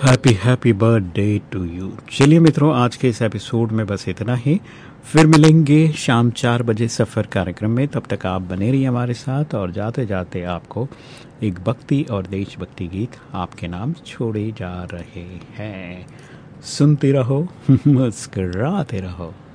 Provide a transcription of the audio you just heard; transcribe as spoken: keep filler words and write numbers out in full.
Happy happy birthday to you. चलिए मित्रों, आज के इस एपिसोड में बस इतना ही। फिर मिलेंगे शाम चार बजे सफ़र कार्यक्रम में। तब तक आप बने रहिए हमारे साथ और जाते जाते आपको एक भक्ति और देशभक्ति गीत आपके नाम छोड़े जा रहे हैं। सुनते रहो, मुस्कराते रहो।